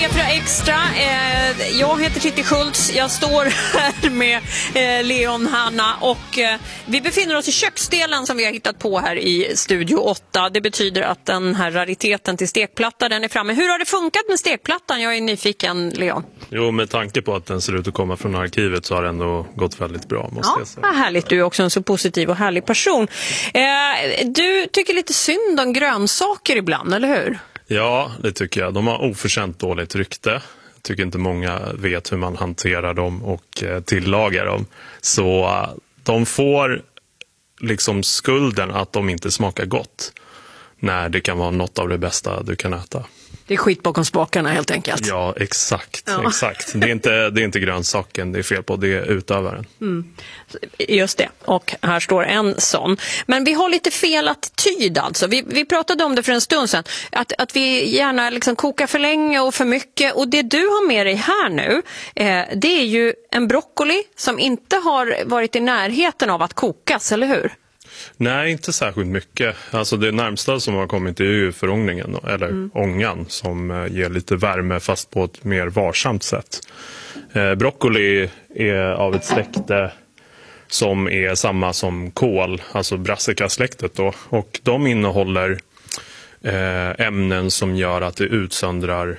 Extra. Jag heter Titti Schultz. Jag står här med Leon, Hanna och vi befinner oss i köksdelen som vi har hittat på här i Studio 8. Det betyder att den här rariteten till stekplatta, den är framme. Hur har det funkat med stekplattan? Jag är nyfiken, Leon. Jo, med tanke på att den ser ut att komma från arkivet så har det ändå gått väldigt bra, måste jag säga. Vad härligt, du är också en så positiv och härlig person. Du tycker lite synd om grönsaker ibland, eller hur? Ja, det tycker jag. De har oförtjänt dåligt rykte. Jag tycker inte många vet hur man hanterar dem och tillagar dem. Så de får liksom skulden att de inte smakar gott. När det kan vara något av det bästa du kan äta. Det är skit bakom spakarna helt enkelt. Ja, exakt. Det är inte grönsaken det är fel på, det är utövaren. Just det, och här står en sån. Men vi har lite fel attityd alltså. Vi pratade om det för en stund sedan. Att vi gärna liksom kokar för länge och för mycket. Och det du har med dig här nu, det är ju en broccoli som inte har varit i närheten av att kokas, eller hur? Nej, inte särskilt mycket. Alltså det närmsta som har kommit är ju förångningen, eller ångan, som ger lite värme fast på ett mer varsamt sätt. Broccoli är av ett släkte som är samma som kål, alltså brassicasläktet då. Och de innehåller ämnen som gör att det utsöndrar,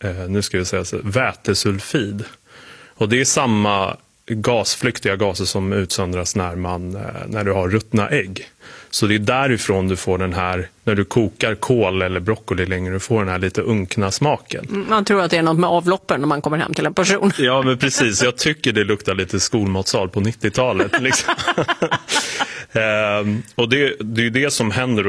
vätesulfid. Och det är samma flyktiga gaser som utsöndras när du har ruttna ägg. Så det är därifrån du får den här, när du kokar kål eller broccoli längre, du får den här lite unkna smaken. Man tror att det är något med avloppen när man kommer hem till en person. Ja, men precis. Jag tycker det luktar lite skolmatsal på 90-talet. Liksom. Och det är ju det som händer.